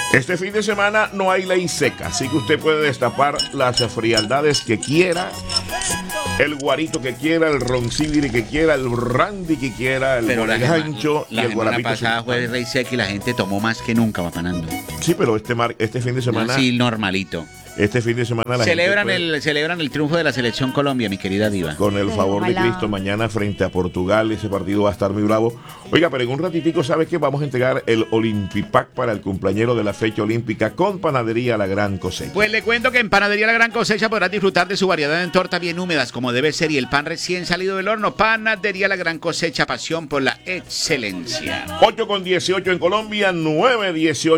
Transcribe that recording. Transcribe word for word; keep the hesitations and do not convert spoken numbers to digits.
Este fin de semana no hay ley seca, así que usted puede destapar las frialdades que quiera, el guarito que quiera, el roncibiri que quiera, el brandy que quiera, el gancho y el guarapito. La semana pasada fue ley seca y la gente tomó más que nunca, Bapanando. Sí, pero este, mar, este fin de semana... Sí, normalito. Este fin de semana la celebran gente puede, el celebran el triunfo de la selección Colombia, mi querida diva. Con el favor Ojalá. de Cristo, mañana frente a Portugal, ese partido va a estar muy bravo. Oiga, pero en un ratitico, ¿sabes qué? Vamos a entregar el Olympipack para el cumpleañero de la fecha olímpica con Panadería La Gran Cosecha. Pues le cuento que en Panadería La Gran Cosecha podrás disfrutar de su variedad en tortas bien húmedas, como debe ser, y el pan recién salido del horno. Panadería La Gran Cosecha, pasión por la excelencia. ocho con dieciocho en Colombia, nueve dieciocho.